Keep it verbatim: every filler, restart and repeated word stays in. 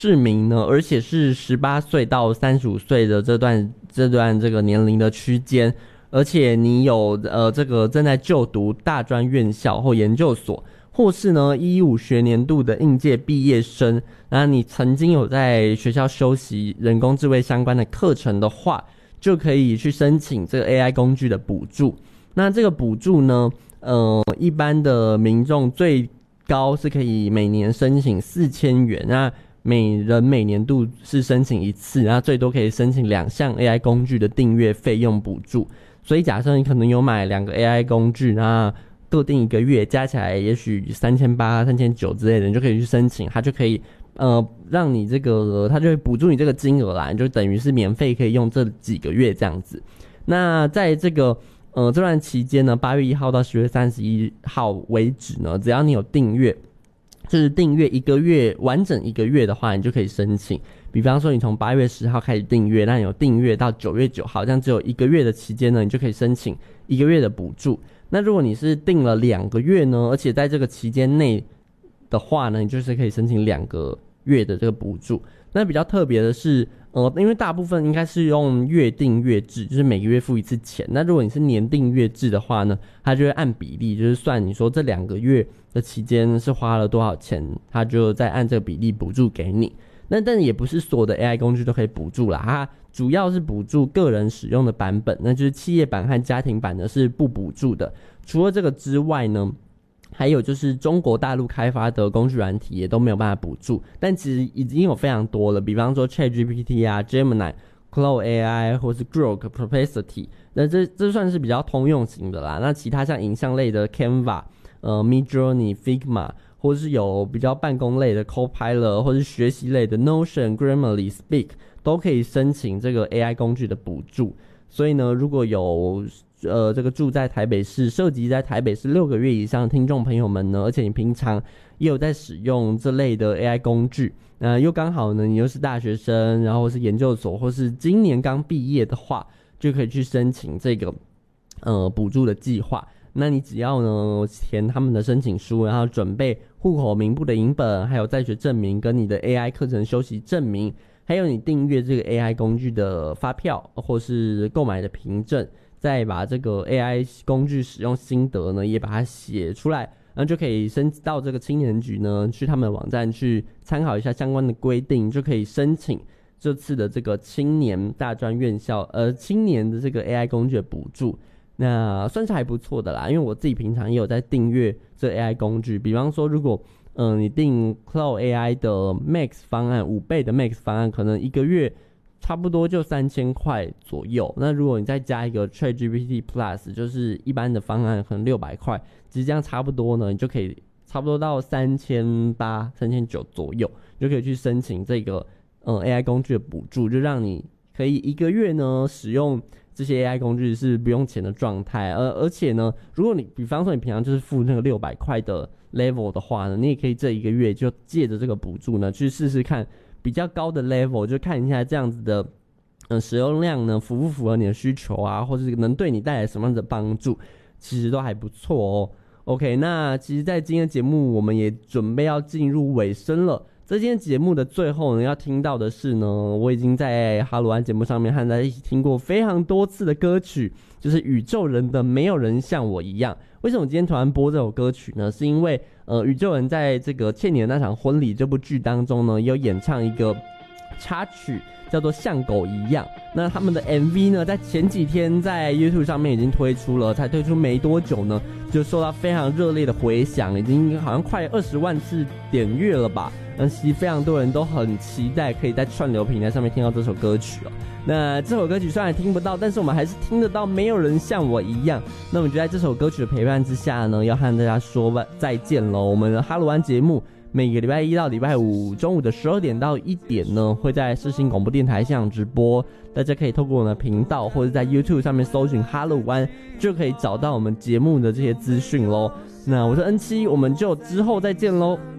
市民呢，而且是十八岁到三十五岁的这段这段这个年龄的区间，而且你有呃这个正在就读大专院校或研究所，或是呢一一五学年度的应届毕业生，那你曾经有在学校修习人工智慧相关的课程的话，就可以去申请这个 A I 工具的补助。那这个补助呢，呃，一般的民众最高是可以每年申请四千元，那每人每年度是申请一次，然后最多可以申请两项 A I 工具的订阅费用补助。所以假设你可能有买两个 A I 工具，那各订一个月，加起来也许三千八、三千九之类的，你就可以去申请，它就可以呃让你这个，它就会补助你这个金额啦，你就等于是免费可以用这几个月这样子。那在这个呃这段期间呢，八月一号到十月三十一号为止呢，只要你有订阅。就是订阅一个月，完整一个月的话，你就可以申请。比方说，你从八月十号开始订阅，那你有订阅到九月九号，这样只有一个月的期间呢，你就可以申请一个月的补助。那如果你是订了两个月呢，而且在这个期间内的话呢，你就是可以申请两个月的这个补助。那比较特别的是，呃，因为大部分应该是用月订阅制，就是每个月付一次钱。那如果你是年订阅制的话呢，它就会按比例，就是算你说这两个月的期间是花了多少钱，它就再按这个比例补助给你。那但也不是所有的 A I 工具都可以补助啦，它主要是补助个人使用的版本，那就是企业版和家庭版呢是不补助的。除了这个之外呢，还有就是中国大陆开发的工具软体也都没有办法补助，但其实已经有非常多了，比方说 ChatGPT 啊、Gemini、Claude A I 或是 Grok、Perplexity， 那这这算是比较通用型的啦。那其他像影像类的 Canva、呃 Midjourney、Figma， 或是有比较办公类的 Copilot， 或是学习类的 Notion、Grammarly、Speak， 都可以申请这个 A I 工具的补助。所以呢，如果有呃，这个住在台北市、涉及在台北市六个月以上的听众朋友们呢，而且你平常也有在使用这类的 A I 工具，那、呃、又刚好呢，你又是大学生，然后是研究所，或是今年刚毕业的话，就可以去申请这个呃补助的计划。那你只要呢填他们的申请书，然后准备户口名簿的影本，还有在学证明跟你的 A I 课程修习证明，还有你订阅这个 A I 工具的发票或是购买的凭证。再把这个 A I 工具使用心得呢，也把它写出来，然后就可以申到这个青年局呢，去他们的网站去参考一下相关的规定，就可以申请这次的这个青年大专院校呃青年的这个 A I 工具的补助。那算是还不错的啦，因为我自己平常也有在订阅这 A I 工具，比方说如果嗯、呃、你订 Claude A I 的 Max 方案，五倍的 Max 方案，可能一个月差不多就三千块左右。那如果你再加一个 ChatGPT Plus， 就是一般的方案，可能六百块，其实这样差不多呢，你就可以差不多到三千八、三千九左右，你就可以去申请这个呃 A I 工具的补助，就让你可以一个月呢使用这些 A I 工具是不用钱的状态。而而且呢，如果你比方说你平常就是付那个六百块的 level 的话呢，你也可以这一个月就借着这个补助呢去试试看。比较高的 level 就看一下这样子的呃使用量呢符不符合你的需求啊，或是能对你带来什么样的帮助，其实都还不错哦。OK， 那其实在今天的节目我们也准备要进入尾声了。在今天节目的最后呢，要听到的是呢，我已经在哈鲁安节目上面和大家一起听过非常多次的歌曲，就是宇宙人的没有人像我一样。为什么今天突然播这首歌曲呢？是因为呃，宇宙人在这个倩妮的那场婚礼这部剧当中呢，有演唱一个插曲叫做像狗一样。那他们的 M V 呢，在前几天在 YouTube 上面已经推出了，才推出没多久呢，就受到非常热烈的回响，已经好像快二十万次点阅了吧。那其实非常多人都很期待可以在串流平台上面听到这首歌曲哦。那这首歌曲虽然听不到，但是我们还是听得到没有人像我一样。那我们就在这首歌曲的陪伴之下呢，要和大家说再见咯。我们的哈鲁安节目每个礼拜一到礼拜五中午的十二点到一点呢，会在世新广播电台现场直播。大家可以透过我们的频道或者在 YouTube 上面搜寻哈鲁安，就可以找到我们节目的这些资讯咯。那我是恩七，我们就之后再见咯。